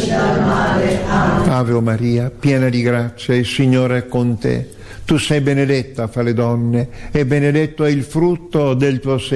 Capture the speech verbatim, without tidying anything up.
liberaci dal male. Amen. Ave Maria, piena di grazia, il Signore è con te. Tu sei benedetta fra le donne e benedetto è il frutto del tuo seno,